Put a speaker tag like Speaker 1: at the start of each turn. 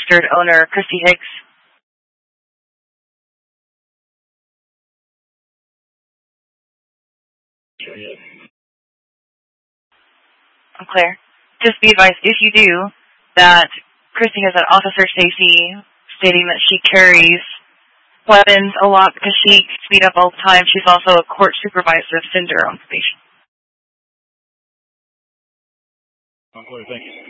Speaker 1: registered owner, Christy Higgs. I'm clear. Just be advised, if you do, that Christy has an officer safety stating that she carries weapons a lot because she speed up all the time. She's also a court supervisor of Cinder on station.
Speaker 2: I'm clear, thank you.